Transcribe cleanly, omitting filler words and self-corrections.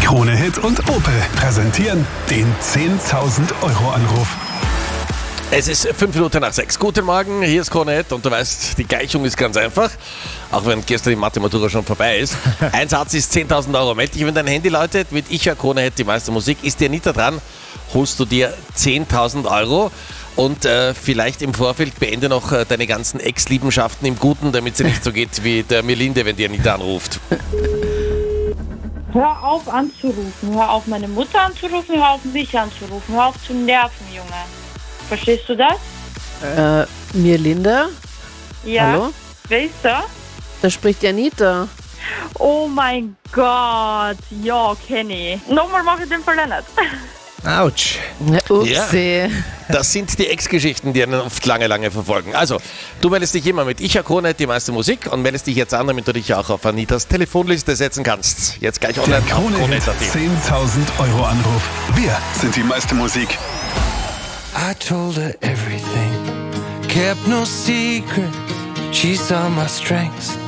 Krone Hit und Opel präsentieren den 10.000 Euro Anruf. Es ist 5:05. Guten Morgen, hier ist Krone Hit und du weißt, die Gleichung ist ganz einfach, auch wenn gestern die Mathe-Matura schon vorbei ist. Ein Satz ist 10.000 Euro. Meld dich, wenn dein Handy läutet, mit Ich höre Krone Hit, die meiste Musik. Ist dir nicht da dran, holst du dir 10.000 Euro. Und vielleicht im Vorfeld beende noch deine ganzen Ex-Liebenschaften im Guten, damit sie nicht so geht wie der Melinde, wenn die Anita anruft. Hör auf anzurufen, hör auf meine Mutter anzurufen, hör auf mich anzurufen, hör auf zu nerven, Junge. Verstehst du das? Mirlinda? Ja. Hallo? Wer ist da? Da spricht die Anita. Oh mein Gott, ja, kenne ich. Nochmal mache ich den Fall nicht. Autsch. Upsi. Das sind die Ex-Geschichten, die einen oft lange verfolgen. Also, du meldest dich immer mit Ich höre Krone Hit, die meiste Musik, und meldest dich jetzt an, damit du dich auch auf Anitas Telefonliste setzen kannst. Jetzt gleich Der online auf Krone Hit Krone.at. 10.000 Euro Anruf. Wir sind die meiste Musik. I told her everything, kept no secret. She saw my strengths